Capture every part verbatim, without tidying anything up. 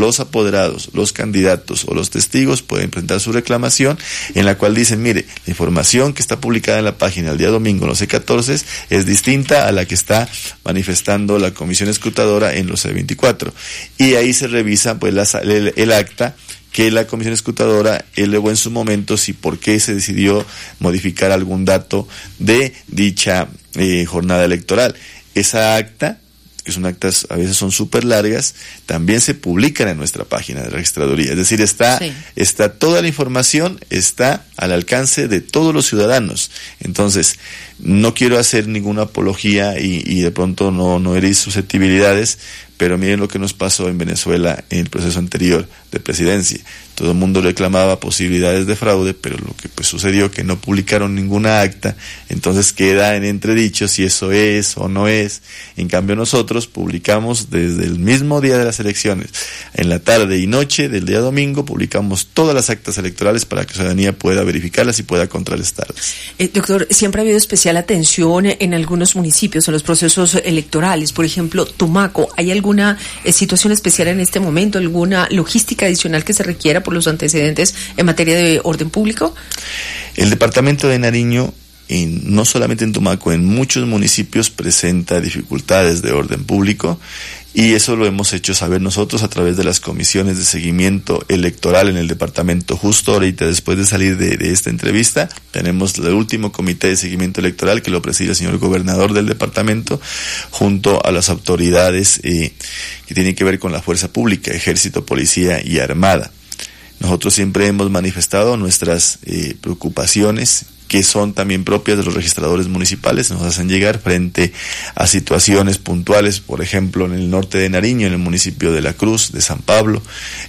los apoderados, los candidatos o los testigos pueden presentar su reclamación, en la cual dicen, mire, la información que está publicada en la página el día domingo en los C catorce es distinta a la que está manifestando la comisión escrutadora en los C veinticuatro. Y ahí se revisa pues la, el, el acta que la comisión escrutadora elevó en su momento, si por qué se decidió modificar algún dato de dicha eh, jornada electoral. Esa acta, que son actas, a veces son súper largas, también se publican en nuestra página de registraduría. Es decir, está, sí. está toda la información, está al alcance de todos los ciudadanos. Entonces, no quiero hacer ninguna apología y, y de pronto no, no herir susceptibilidades, pero miren lo que nos pasó en Venezuela en el proceso anterior de presidencia. Todo el mundo reclamaba posibilidades de fraude, pero lo que pues sucedió que no publicaron ninguna acta, entonces queda en entredicho si eso es o no es. En cambio nosotros publicamos desde el mismo día de las elecciones, en la tarde y noche del día domingo, publicamos todas las actas electorales para que la ciudadanía pueda verificarlas y pueda contrarrestarlas. Eh, doctor, siempre ha habido especial atención en algunos municipios en los procesos electorales, por ejemplo, Tumaco. ¿Hay alguna eh, situación especial en este momento, alguna logística adicional que se requiera por los antecedentes en materia de orden público? El departamento de Nariño, en, no solamente en Tumaco, en muchos municipios presenta dificultades de orden público, y eso lo hemos hecho saber nosotros a través de las comisiones de seguimiento electoral en el departamento. Justo ahorita, después de salir de, de esta entrevista, tenemos el último comité de seguimiento electoral que lo preside el señor gobernador del departamento, junto a las autoridades eh, que tienen que ver con la fuerza pública, ejército, policía y armada. Nosotros siempre hemos manifestado nuestras eh, preocupaciones, que son también propias de los registradores municipales, nos hacen llegar frente a situaciones puntuales, por ejemplo, en el norte de Nariño, en el municipio de La Cruz, de San Pablo,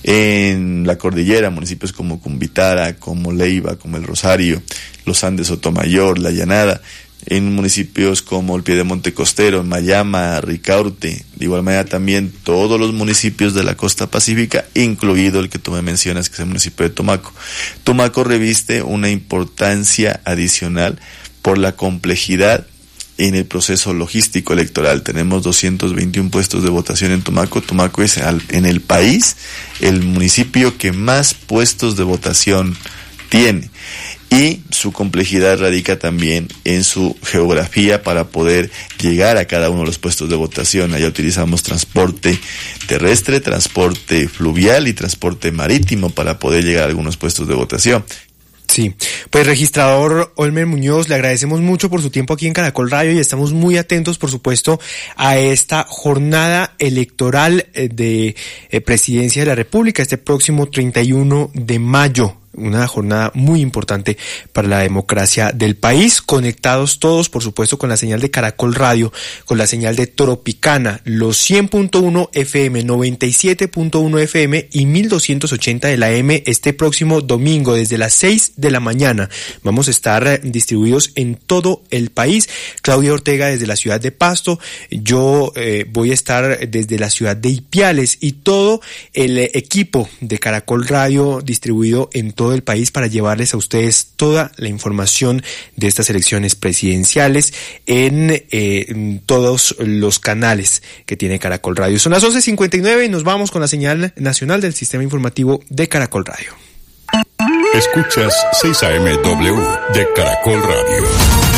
en la cordillera, municipios como Cumbitara, como Leiva, como El Rosario, los Andes, Sotomayor, La Llanada, en municipios como el Piedemonte Costero, Mayama, Ricaurte, de igual manera también todos los municipios de la costa pacífica, incluido el que tú me mencionas, que es el municipio de Tumaco. Tumaco reviste una importancia adicional por la complejidad en el proceso logístico electoral. Tenemos doscientos veintiún puestos de votación en Tumaco. Tumaco es al, en el país el municipio que más puestos de votación tiene. Y su complejidad radica también en su geografía para poder llegar a cada uno de los puestos de votación. Allá utilizamos transporte terrestre, transporte fluvial y transporte marítimo para poder llegar a algunos puestos de votación. Sí, pues registrador Olmer Muñoz, le agradecemos mucho por su tiempo aquí en Caracol Radio y estamos muy atentos, por supuesto, a esta jornada electoral de Presidencia de la República este próximo treinta y uno de mayo. Una jornada muy importante para la democracia del país, conectados todos, por supuesto, con la señal de Caracol Radio, con la señal de Tropicana, los cien punto uno F M, noventa y siete punto uno F M y mil doscientos ochenta de la M este próximo domingo desde las seis de la mañana. Vamos a estar distribuidos en todo el país. Claudia Ortega desde la ciudad de Pasto, yo eh, voy a estar desde la ciudad de Ipiales y todo el equipo de Caracol Radio distribuido en todo el país para llevarles a ustedes toda la información de estas elecciones presidenciales en, eh, en todos los canales que tiene Caracol Radio. Son las once cincuenta y nueve y nos vamos con la señal nacional del sistema informativo de Caracol Radio. Escuchas seis A M W de Caracol Radio.